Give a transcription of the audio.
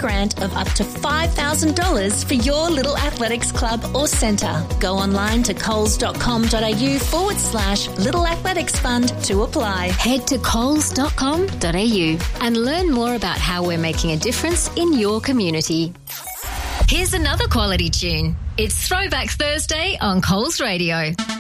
grant of up to $5,000 for your Little Athletics club or centre. Go online to coles.com.au/Little Athletics Fund to apply. Head to coles.com.au and learn more about how we're making a difference in your community. Here's another quality tune. It's Throwback Thursday on Coles Radio.